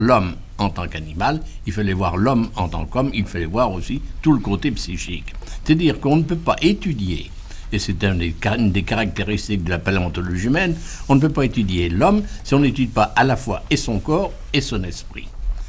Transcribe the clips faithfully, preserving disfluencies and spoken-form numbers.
l'homme en tant qu'animal, il fallait voir l'homme en tant qu'homme, il fallait voir aussi tout le côté psychique. C'est-à-dire qu'on ne peut pas étudier, et c'est un des, une des caractéristiques de la paléontologie humaine, on ne peut pas étudier l'homme si on n'étudie pas à la fois et son corps et son esprit.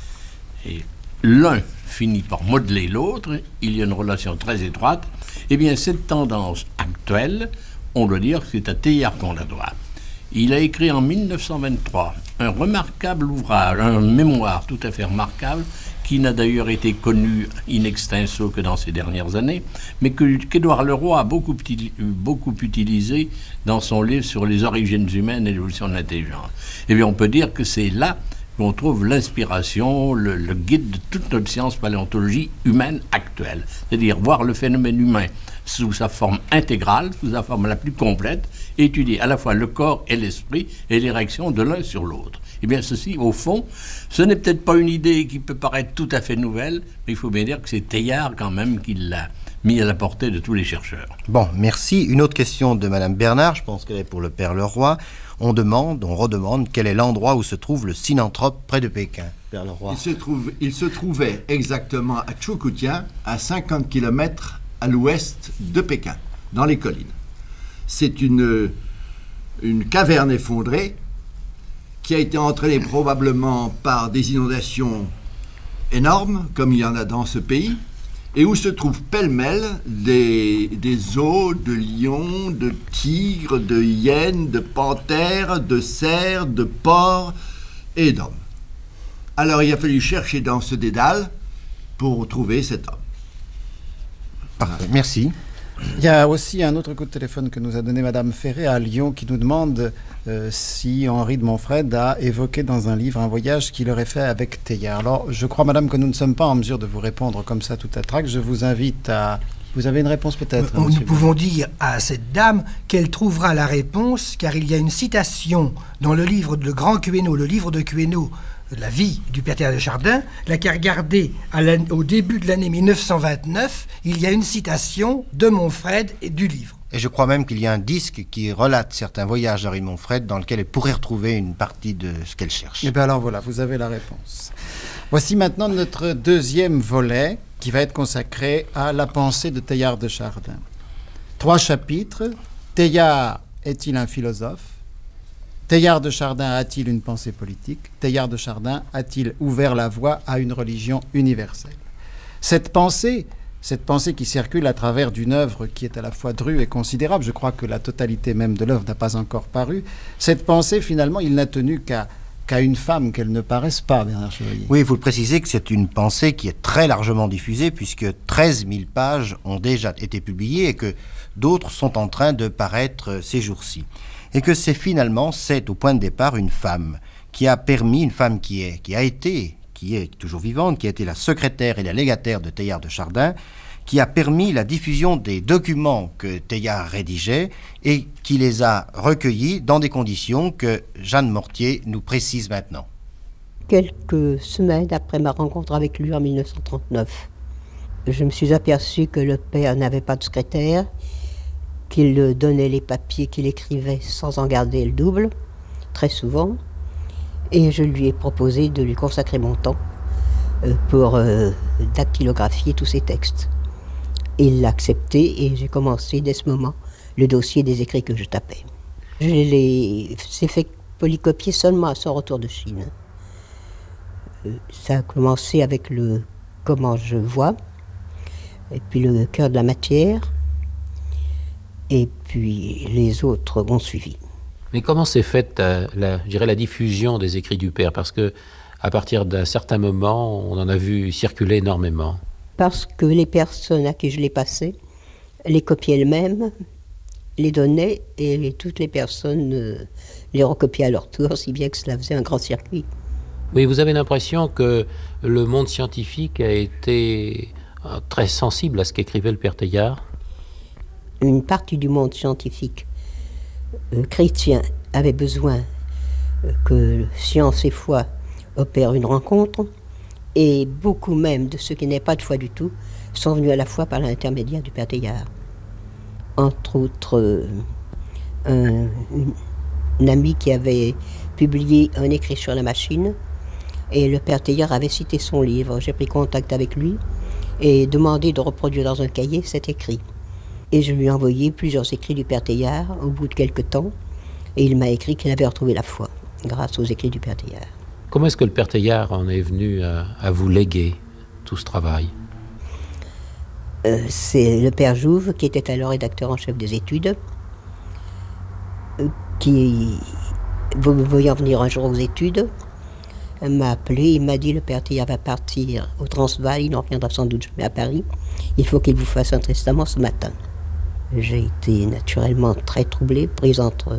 Et l'un finit par modeler l'autre, il y a une relation très étroite. Eh bien, cette tendance actuelle, on doit dire que c'est à Teilhard qu'on la doit. Il a écrit en mille neuf cent vingt-trois un remarquable ouvrage, un mémoire tout à fait remarquable, qui n'a d'ailleurs été connu in extenso que dans ces dernières années, mais que qu'Édouard Leroy a beaucoup, beaucoup utilisé dans son livre sur les origines humaines et l'évolution de l'intelligence. Eh bien, on peut dire que c'est là qu'on trouve l'inspiration, le, le guide de toute notre science paléontologie humaine actuelle. C'est-à-dire voir le phénomène humain sous sa forme intégrale, sous sa forme la plus complète, et étudier à la fois le corps et l'esprit et les réactions de l'un sur l'autre. Eh bien, ceci, au fond, ce n'est peut-être pas une idée qui peut paraître tout à fait nouvelle, mais il faut bien dire que c'est Teilhard quand même qui l'a mis à la portée de tous les chercheurs. Bon, merci. Une autre question de Madame Bernard, je pense qu'elle est pour le Père Leroy. On demande, on redemande, quel est l'endroit où se trouve le Sinanthrope près de Pékin, Père Leroy. Il se, trouve, il se trouvait exactement à Choukoutien, à cinquante kilomètres à l'ouest de Pékin, dans les collines. C'est une, une caverne effondrée qui a été entraînée probablement par des inondations énormes, comme il y en a dans ce pays, et où se trouvent pêle-mêle des, des os de lions, de tigres, de hyènes, de panthères, de cerfs, de porcs et d'hommes. Alors il a fallu chercher dans ce dédale pour trouver cet homme. Parfait, merci. Il y a aussi un autre coup de téléphone que nous a donné Madame Ferré à Lyon qui nous demande euh, si Henri de Montfred a évoqué dans un livre un voyage qu'il aurait fait avec Teilhard. Alors, je crois, Madame, que nous ne sommes pas en mesure de vous répondre comme ça tout à trac. Je vous invite à... Vous avez une réponse peut-être? Nous pouvons dire à cette dame qu'elle trouvera la réponse, car il y a une citation dans le livre de Grand Quéneau, le livre de Quéneau, la vie du Père Teilhard de Chardin, là qui a regardé à au début de l'année mille neuf cent vingt-neuf, il y a une citation de Montfred et du livre. Et je crois même qu'il y a un disque qui relate certains voyages d'Henri de Montfred dans lequel elle pourrait retrouver une partie de ce qu'elle cherche. Et bien alors voilà, vous avez la réponse. Voici maintenant notre deuxième volet qui va être consacré à la pensée de Teilhard de Chardin. Trois chapitres. Teilhard est-il un philosophe? Teilhard de Chardin a-t-il une pensée politique? Teilhard de Chardin a-t-il ouvert la voie à une religion universelle? Cette pensée, cette pensée qui circule à travers d'une œuvre qui est à la fois drue et considérable, je crois que la totalité même de l'œuvre n'a pas encore paru, cette pensée, finalement, il n'a tenu qu'à, qu'à une femme, qu'elle ne paraisse pas, Bernard Chevalier. Oui, il faut le préciser que c'est une pensée qui est très largement diffusée, puisque treize mille pages ont déjà été publiées et que d'autres sont en train de paraître ces jours-ci. Et que c'est finalement, c'est au point de départ une femme qui a permis, une femme qui, est, qui a été, qui est toujours vivante, qui a été la secrétaire et la légataire de Teilhard de Chardin, qui a permis la diffusion des documents que Teilhard rédigeait et qui les a recueillis dans des conditions que Jeanne Mortier nous précise maintenant. Quelques semaines après ma rencontre avec lui en mille neuf cent trente-neuf, je me suis aperçu que le père n'avait pas de secrétaire, qu'il donnait les papiers qu'il écrivait sans en garder le double, très souvent, et je lui ai proposé de lui consacrer mon temps euh, pour euh, dactylographier tous ses textes. Il l'a accepté et j'ai commencé dès ce moment le dossier des écrits que je tapais. Je l'ai fait polycopier seulement à son retour de Chine. Euh, ça a commencé avec le « Comment je vois », et puis le « Cœur de la matière », et puis les autres ont suivi. Mais comment s'est faite euh, la, je dirais, la diffusion des écrits du père? Parce que à partir d'un certain moment, on en a vu circuler énormément. Parce que les personnes à qui je les passais les copiaient elles-mêmes, les donnaient, et toutes les personnes euh, les recopiaient à leur tour, si bien que cela faisait un grand circuit. Oui, vous avez l'impression que le monde scientifique a été euh, très sensible à ce qu'écrivait le père Teilhard? Une partie du monde scientifique euh, chrétien avait besoin euh, que science et foi opèrent une rencontre, et beaucoup même de ceux qui n'avaient pas de foi du tout sont venus à la foi par l'intermédiaire du père Teilhard. Entre autres, euh, un, une, une amie qui avait publié un écrit sur la machine Et le père Teilhard avait cité son livre. J'ai pris contact avec lui et demandé de reproduire dans un cahier cet écrit. Et je lui ai envoyé plusieurs écrits du père Teilhard au bout de quelques temps. Et il m'a écrit qu'il avait retrouvé la foi grâce aux écrits du père Teilhard. Comment est-ce que le père Teilhard en est venu à, à vous léguer tout ce travail? euh, C'est le père Jouve, qui était alors rédacteur en chef des études, euh, qui, voyant venir un jour aux études, m'a appelé, il m'a dit: le père Teilhard va partir au Transvaal, il n'en reviendra sans doute jamais à Paris, il faut qu'il vous fasse un testament ce matin. J'ai été naturellement très troublée, prise entre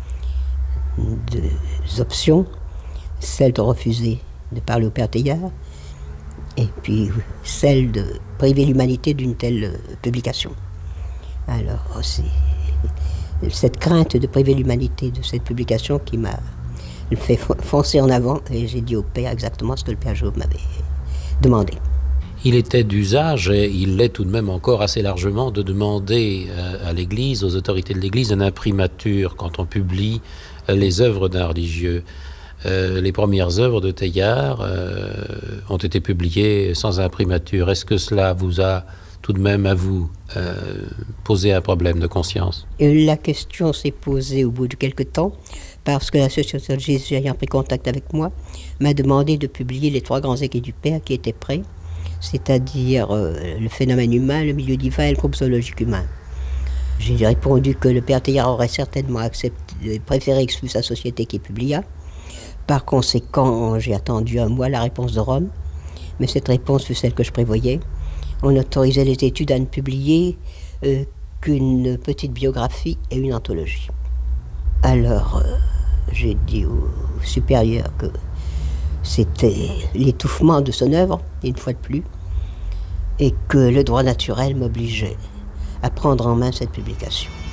deux options, celle de refuser de parler au père Teilhard, et puis celle de priver l'humanité d'une telle publication. Alors c'est cette crainte de priver l'humanité de cette publication qui m'a fait foncer en avant, et j'ai dit au père exactement ce que le père Jouve m'avait demandé. Il était d'usage, et il l'est tout de même encore assez largement, de demander à l'Église, aux autorités de l'Église, une imprimature quand on publie les œuvres d'un religieux. Euh, les premières œuvres de Teilhard euh, ont été publiées sans imprimature. Est-ce que cela vous a tout de même, à vous, euh, posé un problème de conscience? Et la question s'est posée au bout de quelques temps, parce que l'association de Jésus, ayant pris contact avec moi, m'a demandé de publier les trois grands écrits du Père qui étaient prêts, c'est-à-dire euh, le phénomène humain, le milieu divin et le groupe zoologique humain. J'ai répondu que le père Teilhard aurait certainement accepté, préféré que ce fût sa société qui publia. Par conséquent, j'ai attendu un mois la réponse de Rome, mais cette réponse fut celle que je prévoyais. On autorisait les études à ne publier euh, qu'une petite biographie et une anthologie. Alors, euh, j'ai dit au supérieur que c'était l'étouffement de son œuvre, une fois de plus, et que le droit naturel m'obligeait à prendre en main cette publication.